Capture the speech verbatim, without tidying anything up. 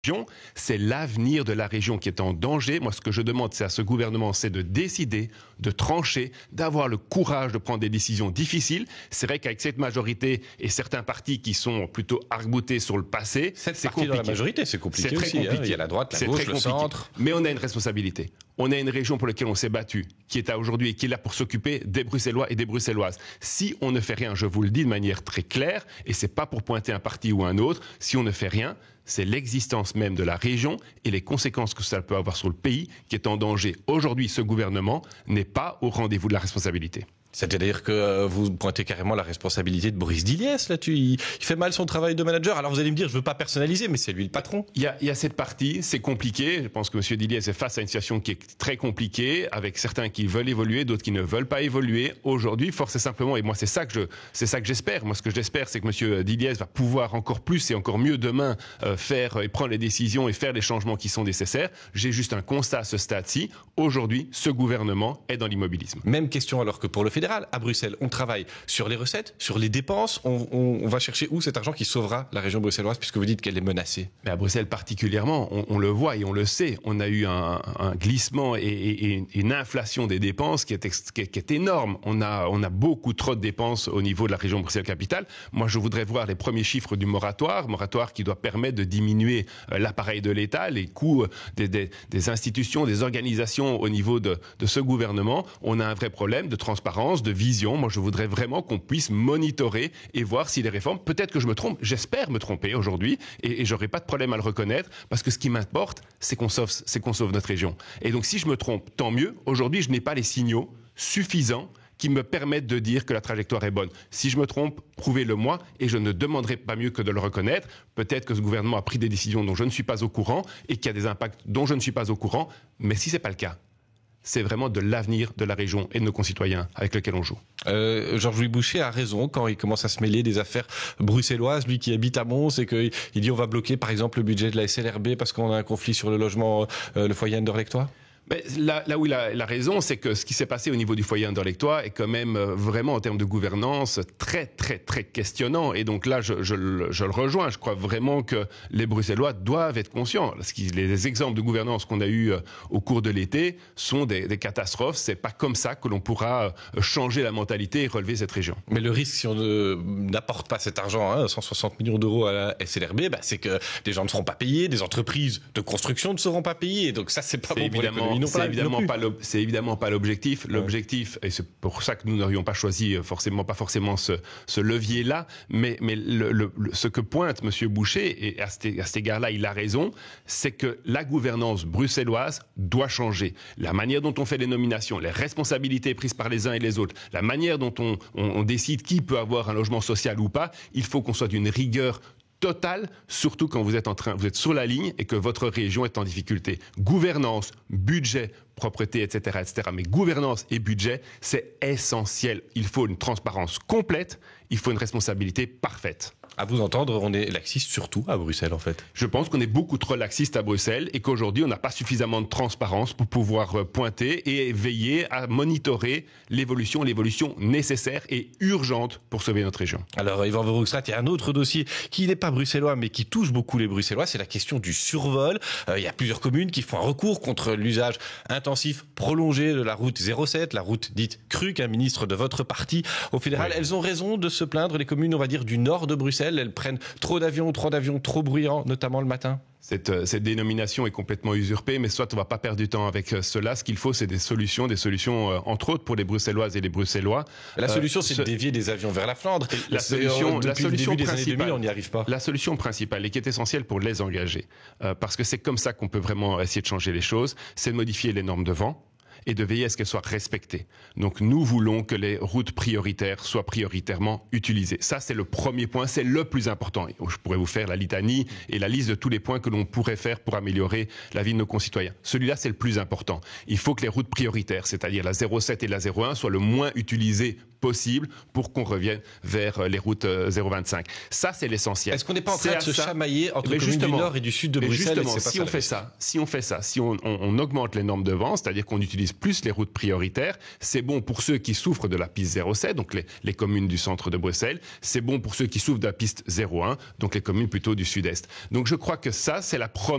C'est l'avenir de la région qui est en danger. Moi, ce que je demande, c'est à ce gouvernement, c'est de décider, de trancher, d'avoir le courage de prendre des décisions difficiles. C'est vrai qu'avec cette majorité et certains partis qui sont plutôt arc-boutés sur le passé, cette c'est partie compliqué. dans la majorité, c'est compliqué c'est très aussi. compliqué. Hein. Il y a la droite, la c'est gauche, le centre. Mais on a une responsabilité. On a une région pour laquelle on s'est battu, qui est là aujourd'hui et qui est là pour s'occuper des Bruxellois et des Bruxelloises. Si on ne fait rien, je vous le dis de manière très claire, et c'est pas pour pointer un parti ou un autre, si on ne fait rien, c'est l'existence même de la région et les conséquences que ça peut avoir sur le pays qui est en danger. Aujourd'hui, ce gouvernement n'est pas au rendez-vous de la responsabilité. C'est-à-dire que vous pointez carrément la responsabilité de Boris Diliès là-dessus. Il, il fait mal son travail de manager. Alors vous allez me dire, je ne veux pas personnaliser, mais c'est lui le patron. Il y a, il y a cette partie, c'est compliqué. Je pense que M. Diliès est face à une situation qui est très compliquée, avec certains qui veulent évoluer, d'autres qui ne veulent pas évoluer. Aujourd'hui, force est simplement, et moi c'est ça que je, c'est ça que j'espère. Moi, ce que j'espère, c'est que M. Diliès va pouvoir encore plus et encore mieux demain euh, faire et prendre les décisions et faire les changements qui sont nécessaires. J'ai juste un constat à ce stade-ci. Aujourd'hui, ce gouvernement est dans l'immobilisme. Même question alors que pour le fédéral. À Bruxelles, on travaille sur les recettes, sur les dépenses. On, on, on va chercher où cet argent qui sauvera la région bruxelloise, puisque vous dites qu'elle est menacée. Mais à Bruxelles particulièrement, on, on le voit et on le sait. On a eu un, un glissement et, et, et une inflation des dépenses qui est, ex, qui est, qui est énorme. On a, on a beaucoup trop de dépenses au niveau de la région Bruxelles-Capitale. Moi, je voudrais voir les premiers chiffres du moratoire, moratoire qui doit permettre de diminuer l'appareil de l'État, les coûts des, des, des institutions, des organisations au niveau de, de ce gouvernement. On a un vrai problème de transparence, de vision. Moi, je voudrais vraiment qu'on puisse monitorer et voir si les réformes, peut-être que je me trompe, j'espère me tromper aujourd'hui, et, et j'aurai pas de problème à le reconnaître, parce que ce qui m'importe, c'est qu'on sauve, c'est qu'on sauve notre région. Et donc, si je me trompe, tant mieux. Aujourd'hui, je n'ai pas les signaux suffisants qui me permettent de dire que la trajectoire est bonne. Si je me trompe, prouvez-le moi, et je ne demanderai pas mieux que de le reconnaître. Peut-être que ce gouvernement a pris des décisions dont je ne suis pas au courant, et qu'il y a des impacts dont je ne suis pas au courant, mais si c'est pas le cas, c'est vraiment de l'avenir de la région et de nos concitoyens avec lesquels on joue. Euh, Georges-Louis Boucher a raison quand il commence à se mêler des affaires bruxelloises, lui qui habite à Mons, et qu'il dit on va bloquer par exemple le budget de la S L R B parce qu'on a un conflit sur le logement, euh, le foyer Anderlechtois. Mais là, là où il a, il a raison, c'est que ce qui s'est passé au niveau du foyer Anderlechtois est quand même euh, vraiment en termes de gouvernance très très très questionnant. Et donc là, je, je, je le rejoins. Je crois vraiment que les Bruxellois doivent être conscients. Parce que les exemples de gouvernance qu'on a eus euh, au cours de l'été sont des, des catastrophes. C'est pas comme ça que l'on pourra euh, changer la mentalité et relever cette région. Mais le risque, si on n'apporte pas cet argent, hein, cent soixante millions d'euros à la S L R B, bah, c'est que des gens ne seront pas payés, des entreprises de construction ne seront pas payées. Et donc ça, c'est pas bon pour l'économie. C'est évidemment, pas c'est évidemment pas l'objectif. L'objectif, et c'est pour ça que nous n'aurions pas choisi forcément, pas forcément ce, ce levier-là, mais, mais le, le, ce que pointe M. Boucher, et à cet, à cet égard-là, il a raison, c'est que la gouvernance bruxelloise doit changer. La manière dont on fait les nominations, les responsabilités prises par les uns et les autres, la manière dont on, on, on décide qui peut avoir un logement social ou pas, il faut qu'on soit d'une rigueur total, surtout quand vous êtes en train, vous êtes sur la ligne et que votre région est en difficulté. Gouvernance, budget, propreté, et cetera, et cetera. Mais gouvernance et budget, c'est essentiel. Il faut une transparence complète, il faut une responsabilité parfaite. À vous entendre, on est laxiste surtout à Bruxelles, en fait. Je pense qu'on est beaucoup trop laxiste à Bruxelles et qu'aujourd'hui, on n'a pas suffisamment de transparence pour pouvoir pointer et veiller à monitorer l'évolution, l'évolution nécessaire et urgente pour sauver notre région. Alors, Yvan Verhofstadt, il y a un autre dossier qui n'est pas bruxellois, mais qui touche beaucoup les Bruxellois, c'est la question du survol. Euh, il y a plusieurs communes qui font un recours contre l'usage intensif prolongé de la route zéro sept, la route dite Cruc, un ministre de votre parti au fédéral. Oui. Elles ont raison de se plaindre, les communes, on va dire, du nord de Bruxelles. Elles prennent trop d'avions, trop d'avions, trop bruyants, notamment le matin. Cette, cette dénomination est complètement usurpée, mais soit on va pas perdre du temps avec cela. Ce qu'il faut, c'est des solutions, des solutions, euh, entre autres, pour les Bruxelloises et les Bruxellois. La solution, euh, c'est ce... de dévier des avions vers la Flandre. La solution, depuis la solution le début principale, des années deux mille, on n'y arrive pas. La solution principale, et qui est essentielle pour les engager, euh, parce que c'est comme ça qu'on peut vraiment essayer de changer les choses, c'est de modifier les normes de vent et de veiller à ce qu'elles soient respectées. Donc nous voulons que les routes prioritaires soient prioritairement utilisées. Ça, c'est le premier point, c'est le plus important. Et je pourrais vous faire la litanie et la liste de tous les points que l'on pourrait faire pour améliorer la vie de nos concitoyens. Celui-là, c'est le plus important. Il faut que les routes prioritaires, c'est-à-dire la zéro sept et la zéro un, soient le moins utilisées possible pour qu'on revienne vers les routes zéro vingt-cinq. Ça, c'est l'essentiel. Est-ce qu'on n'est pas en train de se ça... chamailler entre les communes du nord et du sud de Bruxelles? Justement, si on fait ça, si on fait ça, si on, on, on augmente les normes de vent, c'est-à-dire qu'on utilise plus les routes prioritaires, c'est bon pour ceux qui souffrent de la piste zéro sept, donc les, les communes du centre de Bruxelles, c'est bon pour ceux qui souffrent de la piste zéro un, donc les communes plutôt du sud-est. Donc je crois que ça, c'est la première